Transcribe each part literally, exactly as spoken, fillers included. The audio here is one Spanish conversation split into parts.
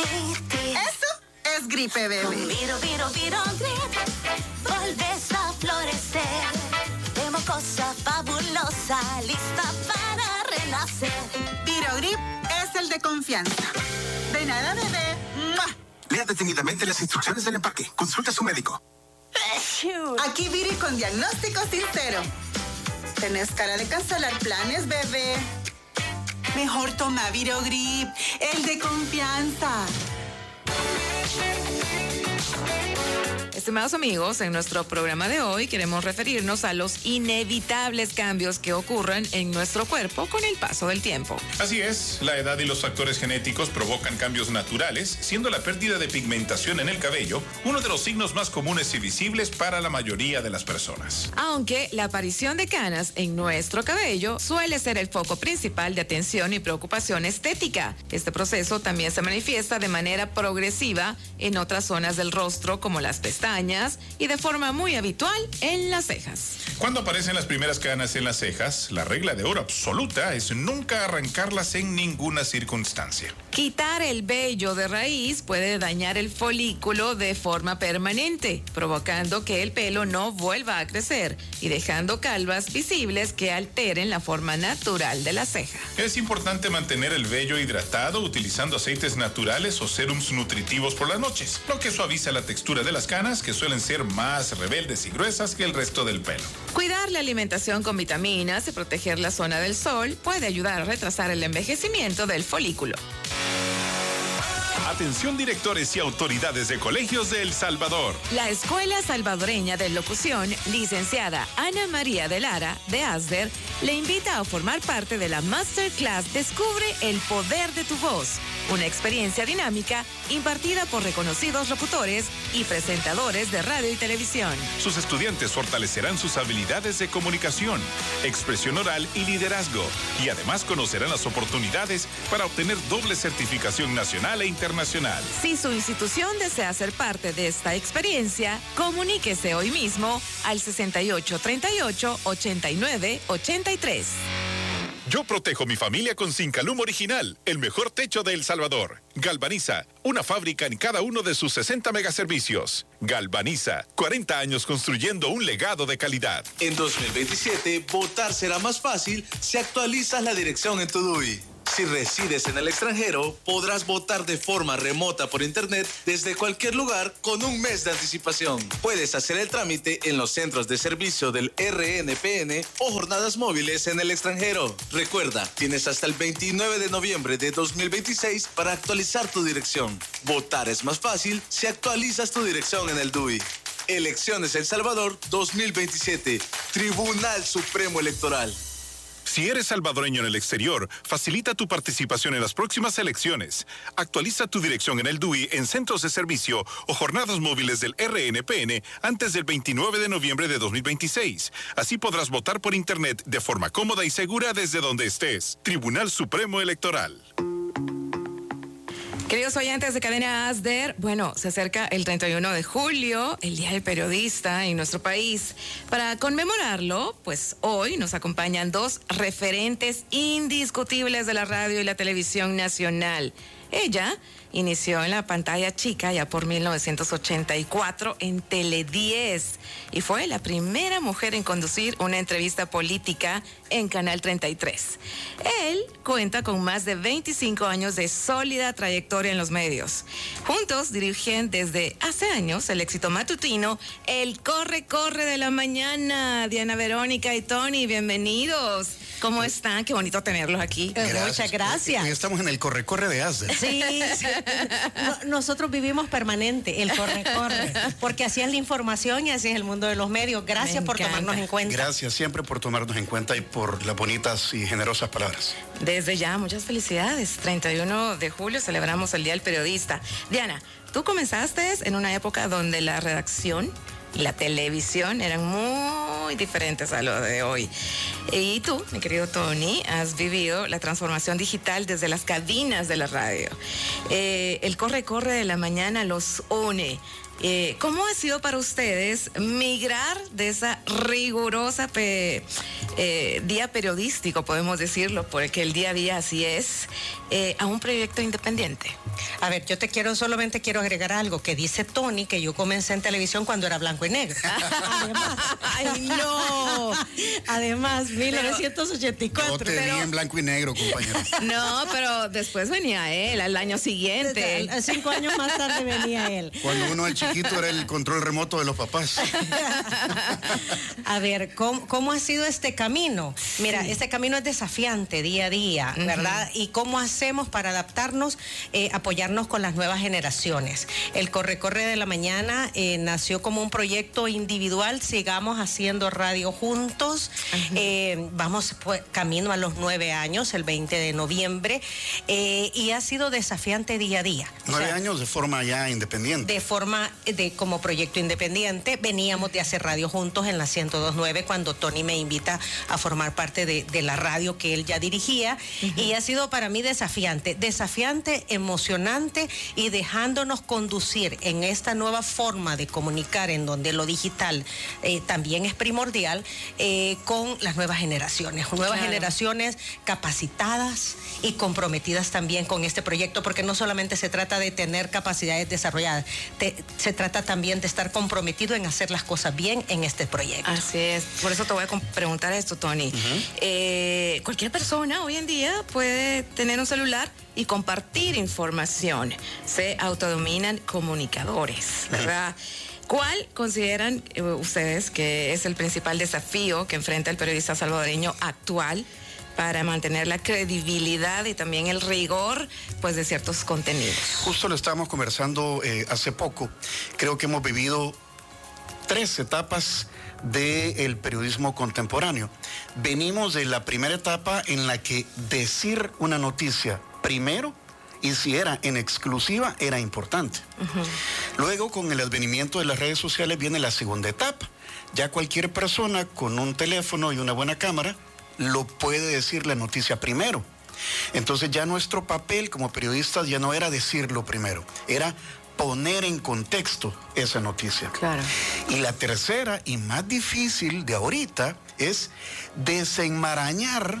rinitis. Eso es gripe, bebé. Con Viro, Viro, Viro Grip, volves a florecer. De mocosa fabulosa, lista para renacer. Virogrip es el de confianza. De nada, bebé. ¡Mua! Lea detenidamente las instrucciones del empaque. Consulta a su médico. Aquí Viri con diagnóstico sincero. ¿Tenés cara de cancelar planes, bebé? Mejor toma Virogrip, el de confianza. Estimados amigos, en nuestro programa de hoy queremos referirnos a los inevitables cambios que ocurren en nuestro cuerpo con el paso del tiempo. Así es, la edad y los factores genéticos provocan cambios naturales, siendo la pérdida de pigmentación en el cabello uno de los signos más comunes y visibles para la mayoría de las personas. Aunque la aparición de canas en nuestro cabello suele ser el foco principal de atención y preocupación estética. Este proceso también se manifiesta de manera progresiva en otras zonas del rostro, como las pestañas, y de forma muy habitual en las cejas. Cuando aparecen las primeras canas en las cejas, la regla de oro absoluta es nunca arrancarlas en ninguna circunstancia. Quitar el vello de raíz puede dañar el folículo de forma permanente, provocando que el pelo no vuelva a crecer y dejando calvas visibles que alteren la forma natural de la ceja. Es importante mantener el vello hidratado utilizando aceites naturales o serums nutritivos por las noches, lo que suaviza la textura de las canas, que suelen ser más rebeldes y gruesas que el resto del pelo. Cuidar la alimentación con vitaminas y proteger la zona del sol puede ayudar a retrasar el envejecimiento del folículo. Atención directores y autoridades de colegios de El Salvador. La Escuela Salvadoreña de Locución, licenciada Ana María de Lara, de ASDER, le invita a formar parte de la Masterclass Descubre el Poder de tu Voz, una experiencia dinámica impartida por reconocidos locutores y presentadores de radio y televisión. Sus estudiantes fortalecerán sus habilidades de comunicación, expresión oral y liderazgo, y además conocerán las oportunidades para obtener doble certificación nacional e internacional. Si su institución desea ser parte de esta experiencia, comuníquese hoy mismo al sesenta y ocho treinta y ocho ochenta y nueve ochenta y tres. Yo protejo mi familia con Zincalum Original, el mejor techo de El Salvador. Galvaniza, una fábrica en cada uno de sus sesenta megaservicios. Galvaniza, cuarenta años construyendo un legado de calidad. En dos mil veintisiete, votar será más fácil si actualizas la dirección en tu D U I. Si resides en el extranjero, podrás votar de forma remota por internet desde cualquier lugar con un mes de anticipación. Puedes hacer el trámite en los centros de servicio del R N P N o jornadas móviles en el extranjero. Recuerda, tienes hasta el veintinueve de noviembre de dos mil veintiséis para actualizar tu dirección. Votar es más fácil si actualizas tu dirección en el D U I. Elecciones El Salvador dos mil veintisiete. Tribunal Supremo Electoral. Si eres salvadoreño en el exterior, facilita tu participación en las próximas elecciones. Actualiza tu dirección en el D U I en centros de servicio o jornadas móviles del R N P N antes del veintinueve de noviembre de dos mil veintiséis. Así podrás votar por internet de forma cómoda y segura desde donde estés. Tribunal Supremo Electoral. Queridos oyentes de Cadena ASDER, bueno, se acerca el treinta y uno de julio, el Día del Periodista en nuestro país. Para conmemorarlo, pues hoy nos acompañan dos referentes indiscutibles de la radio y la televisión nacional. Ella inició en la pantalla chica ya por mil novecientos ochenta y cuatro en Tele diez y fue la primera mujer en conducir una entrevista política en Canal treinta y tres. Él cuenta con más de veinticinco años de sólida trayectoria en los medios. Juntos dirigen desde hace años el éxito matutino El Corre Corre de la Mañana. Diana, Verónica y Tony, bienvenidos. ¿Cómo están? Qué bonito tenerlos aquí. Gracias. Muchas gracias. Hoy estamos en el Corre Corre de ASDER. Sí, sí. No, nosotros vivimos permanente el corre, corre, porque así es la información y así es el mundo de los medios. Gracias por tomarnos en cuenta. Gracias siempre por tomarnos en cuenta y por las bonitas y generosas palabras. Desde ya, muchas felicidades. treinta y uno de julio celebramos el Día del Periodista. Diana, tú comenzaste en una época donde la redacción y la televisión eran muy diferentes a lo de hoy. Y tú, mi querido Tony, has vivido la transformación digital desde las cabinas de la radio. Eh, el corre-corre de la mañana los une. Eh, ¿Cómo ha sido para ustedes migrar de esa rigurosa pe, eh, día periodístico, podemos decirlo, porque el día a día así es, eh, a un proyecto independiente? A ver, yo te quiero, solamente quiero agregar algo que dice Tony, que yo comencé en televisión cuando era blanco y negro. Además, ¡ay, no! Además, mil novecientos ochenta y cuatro. Yo te pero, vi en blanco y negro, compañero. No, pero después venía él, al año siguiente. Cinco años más tarde venía él. Cuando uno el chiquito era el control remoto de los papás. A ver, ¿cómo, cómo ha sido este camino? Mira, sí. Este camino es desafiante día a día, ¿verdad? Uh-huh. ¿Y cómo hacemos para adaptarnos, eh, apoyarnos con las nuevas generaciones? El Corre Corre de la Mañana eh, nació como un proyecto individual, sigamos haciendo radio juntos. Uh-huh. eh, vamos pues, camino a los nueve años, el veinte de noviembre, eh, y ha sido desafiante día a día. Nueve o sea, años de forma ya independiente. De forma, de como proyecto independiente. Veníamos de hacer radio juntos en la ciento dos punto nueve cuando Tony me invita a formar parte de, de la radio que él ya dirigía. Uh-huh. Y ha sido para mí desafiante, desafiante, emocionante y dejándonos conducir en esta nueva forma de comunicar en donde lo digital eh, también es primordial eh, con las nuevas generaciones, nuevas claro. generaciones capacitadas y comprometidas también con este proyecto, porque no solamente se trata de tener capacidades desarrolladas, te, se trata también de estar comprometido en hacer las cosas bien en este proyecto. Así es, por eso te voy a preguntar esto, Tony. Uh-huh. eh, cualquier persona hoy en día puede tener un celular y compartir información. Se autodominan comunicadores, ¿verdad? Uh-huh. ¿Cuál consideran eh, ustedes que es el principal desafío que enfrenta el periodista salvadoreño actual para mantener la credibilidad y también el rigor, pues, de ciertos contenidos? Justo lo estábamos conversando eh, hace poco. Creo que hemos vivido tres etapas del periodismo contemporáneo. Venimos de la primera etapa en la que decir una noticia primero, y si era en exclusiva, era importante. Uh-huh. Luego, con el advenimiento de las redes sociales, viene la segunda etapa. Ya cualquier persona con un teléfono y una buena cámara lo puede decir la noticia primero. Entonces ya nuestro papel como periodistas ya no era decirlo primero, era poner en contexto esa noticia. Claro. Y la tercera y más difícil de ahorita es desenmarañar,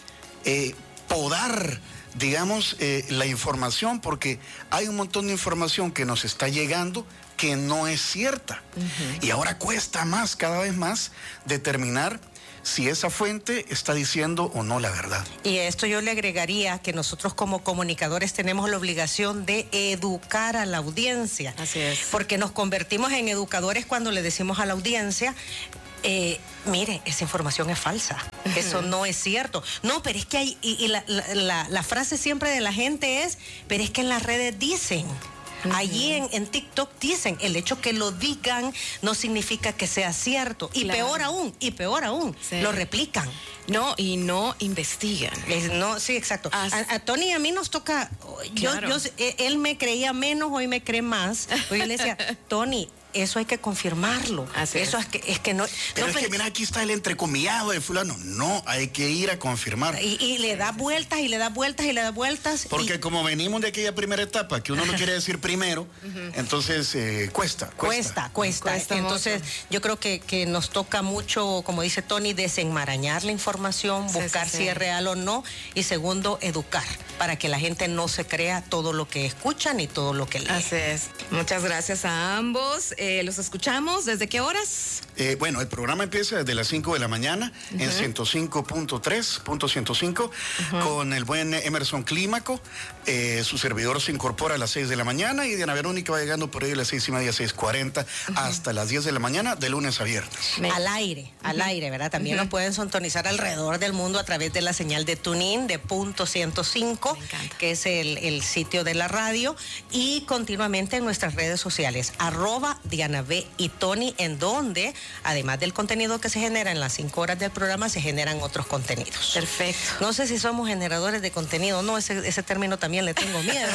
eh, podar, digamos, eh, la información, porque hay un montón de información que nos está llegando que no es cierta. Uh-huh. Y ahora cuesta más, cada vez más, determinar si esa fuente está diciendo o no la verdad. Y a esto yo le agregaría que nosotros como comunicadores tenemos la obligación de educar a la audiencia. Así es. Porque nos convertimos en educadores cuando le decimos a la audiencia, eh, mire, esa información es falsa, uh-huh. eso no es cierto. No, pero es que hay, y, y la, la, la, la frase siempre de la gente es, pero es que en las redes dicen. Uh-huh. Allí en, en TikTok dicen, el hecho que lo digan no significa que sea cierto. Y claro. peor aún, y peor aún, sí. lo replican. No, y no investigan. Es, no, sí, exacto. A, a Tony y a mí nos toca, claro. yo, yo, él me creía menos, hoy me cree más. Hoy yo le decía, Tony, eso hay que confirmarlo. Así eso es. es que es que no. Pero no, es que mira, aquí está el entrecomillado de fulano. No, hay que ir a confirmar. Y, y le da vueltas y le da vueltas y le da vueltas. Porque y... como venimos de aquella primera etapa, que uno no quiere decir primero, uh-huh. entonces eh, cuesta, cuesta. Cuesta, cuesta. cuesta entonces mucho. Yo creo que, que nos toca mucho, como dice Tony, desenmarañar la información, sí, buscar sí, sí. si es real o no. Y segundo, educar, para que la gente no se crea todo lo que escucha ni todo lo que lee. Así es. Muchas gracias a ambos. Eh, los escuchamos. ¿Desde qué horas? Eh, bueno, el programa empieza desde las cinco de la mañana uh-huh. en ciento cinco punto tres, punto ciento cinco, uh-huh. con el buen Emerson Clímaco. Eh, su servidor se incorpora a las seis de la mañana y Diana Verónica va llegando por ahí a las seis y media, seis cuarenta, uh-huh. hasta las diez de la mañana, de lunes a viernes. Al aire, al uh-huh. aire, ¿verdad? También uh-huh. nos pueden sintonizar alrededor del mundo a través de la señal de TuneIn de punto ciento cinco, que es el, el sitio de la radio, y continuamente en nuestras redes sociales, arroba Diana B y Tony, en donde, además del contenido que se genera en las cinco horas del programa, se generan otros contenidos. Perfecto. No sé si somos generadores de contenido, no, ese, ese término también le tengo miedo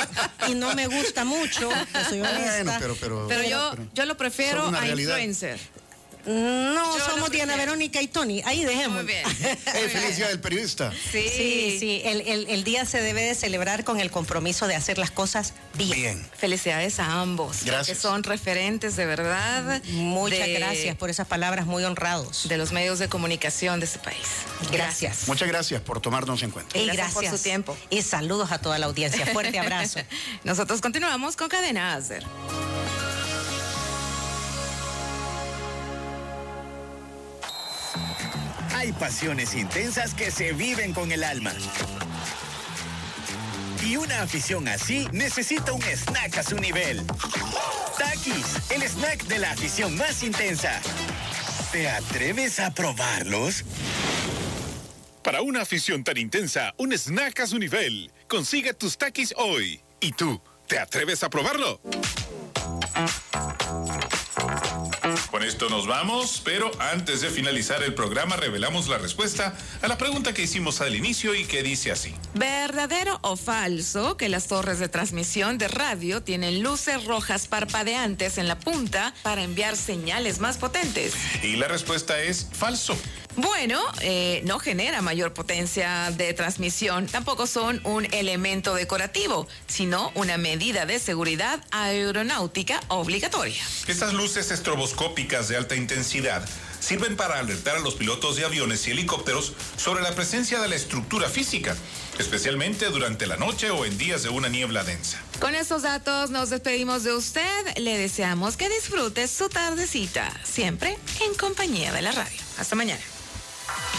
y no me gusta mucho, soy honesta. Bueno, pero, pero, pero yo, pero, yo lo prefiero a realidad. influencer. No, Yo somos Diana Verónica y Tony. Ahí dejemos. Muy bien. El feliz día del periodista. Sí, sí, sí. El, el, el día se debe de celebrar con el compromiso de hacer las cosas bien. Bien. Felicidades a ambos. Gracias. Que son referentes de verdad. Muchas de, gracias por esas palabras, muy honrados. De los medios de comunicación de este país. Gracias. Muchas gracias por tomarnos en cuenta. Y gracias, gracias por su tiempo. Y saludos a toda la audiencia. Fuerte abrazo. Nosotros continuamos con Cadena Azer. Hay pasiones intensas que se viven con el alma. Y una afición así necesita un snack a su nivel. Takis, el snack de la afición más intensa. ¿Te atreves a probarlos? Para una afición tan intensa, un snack a su nivel. Consigue tus Takis hoy. ¿Y tú, te atreves a probarlo? Con esto nos vamos, pero antes de finalizar el programa revelamos la respuesta a la pregunta que hicimos al inicio y que dice así. ¿Verdadero o falso que las torres de transmisión de radio tienen luces rojas parpadeantes en la punta para enviar señales más potentes? Y la respuesta es falso. Bueno, eh, no genera mayor potencia de transmisión, tampoco son un elemento decorativo, sino una medida de seguridad aeronáutica obligatoria. Estas luces estroboscópicas de alta intensidad sirven para alertar a los pilotos de aviones y helicópteros sobre la presencia de la estructura física, especialmente durante la noche o en días de una niebla densa. Con estos datos nos despedimos de usted. Le deseamos que disfrute su tardecita, siempre en compañía de la radio. Hasta mañana.